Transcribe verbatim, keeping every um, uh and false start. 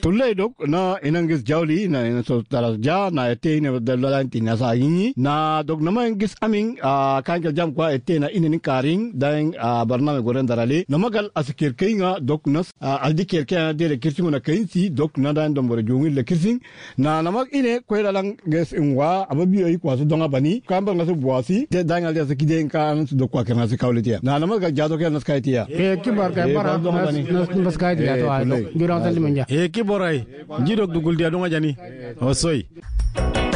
tulle dok na inangis jawli na ina so taras ja na ete ina dalalan tina sa yini na dok nama ingis aming kan ka jam kwa ete na ina ni karing dan barname goren darale namagal asikir kainga dok nas aldi kerke de le kirsingo na kainsi dok na dan dom bore jungi le kirsing na namak ine ko dalang ges ingwa ababi ay kwa so donga bani kamba ngaso buasi de dan aldi asikide kan so dok kwa kana se kawletia na namak jado ke nas kaitia e kibar ka bara nas nas kaitia to ay giro tan limanja e kiborai jidok dugul dia donga jani osoy